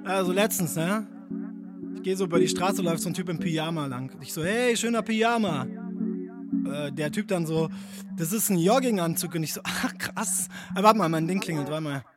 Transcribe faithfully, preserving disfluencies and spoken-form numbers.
Also letztens, ne? Ich gehe so über die Straße, läuft so ein Typ im Pyjama lang. Ich so, hey, schöner Pyjama. Äh, der Typ dann so, das ist ein Jogginganzug. Und ich so, ach krass. Äh, warte mal, mein Ding klingelt, warte mal.